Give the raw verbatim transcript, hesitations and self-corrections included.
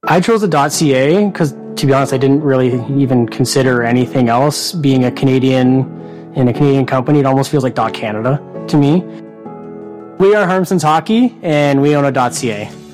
I chose the .ca because, to be honest, I didn't really even consider anything else. Being a Canadian in a Canadian company, it almost feels like .canada to me. We are Harmson's Hockey, and we own a .ca.